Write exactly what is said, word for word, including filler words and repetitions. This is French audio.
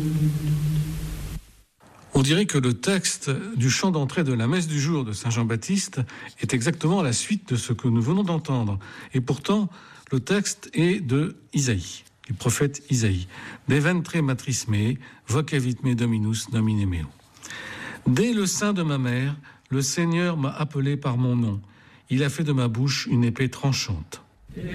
On dirait que le texte du chant d'entrée de la messe du jour de Saint Jean-Baptiste est exactement la suite de ce que nous venons d'entendre. Et pourtant, le texte est de Isaïe, du prophète Isaïe. Deventre matris mei, vocavit me Dominus nomine meo. Dès le sein de ma mère, le Seigneur m'a appelé par mon nom. Il a fait de ma bouche une épée tranchante.